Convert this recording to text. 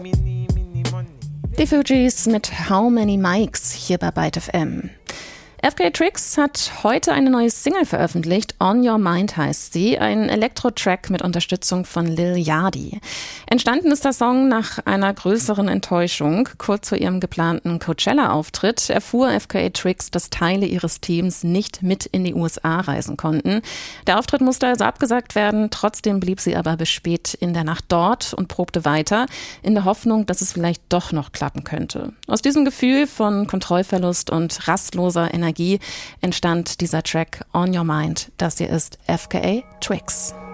Die Fugees mit How Many Mics hier bei Byte FM. FKA Twigs hat heute eine neue Single veröffentlicht. On Your Mind heißt sie, ein Elektro-Track mit Unterstützung von Lil Yachty. Entstanden ist der Song nach einer größeren Enttäuschung. Kurz vor ihrem geplanten Coachella-Auftritt erfuhr FKA Twigs, dass Teile ihres Teams nicht mit in die USA reisen konnten. Der Auftritt musste also abgesagt werden. Trotzdem blieb sie aber bis spät in der Nacht dort und probte weiter, in der Hoffnung, dass es vielleicht doch noch klappen könnte. Aus diesem Gefühl von Kontrollverlust und rastloser Energie entstand dieser Track On Your Mind. Das hier ist FKA Twigs.